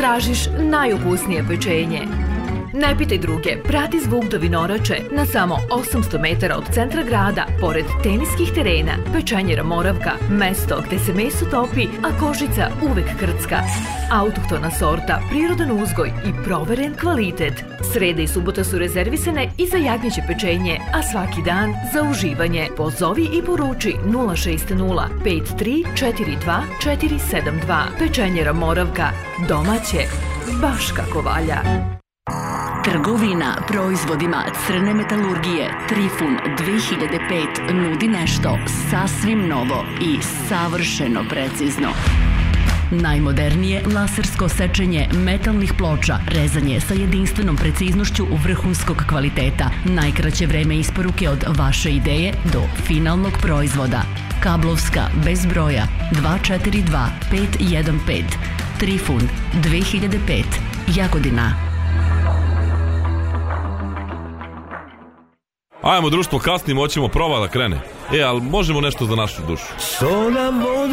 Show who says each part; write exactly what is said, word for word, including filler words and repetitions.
Speaker 1: tražiš najukusnije pečenje. Ne pitaj druge, prati zvuk do Vinorače na samo osamsto metara od centra grada, pored teniskih terena. Pečenjera Moravka, mesto gde se meso topi, a kožica uvek krcka. Autohtona sorta, prirodan uzgoj i proveren kvalitet. Sreda i subota su rezervisane i za jagnjeće pečenje, a svaki dan za uživanje. Pozovi i poruči nula šest nula pet tri četiri dva četiri sedam dva. Pečenjera Moravka, domaće, baš kako valja.
Speaker 2: Trgovina proizvodima crne metalurgije Trifun dve hiljade pet nudi nešto sasvim novo i savršeno precizno. Najmodernije lasersko sečenje metalnih ploča, rezanje sa jedinstvenom preciznošću vrhunskog kvaliteta, najkraće vreme isporuke od vaše ideje do finalnog proizvoda. Kablovska bez broja dva četiri dva pet jedan pet. Trifun dve hiljade pet, Jagodina.
Speaker 3: Ajmo društvo, kasnimo, hoćemo prova da krene. E, ali možemo nešto za našu dušu.
Speaker 4: Sola voda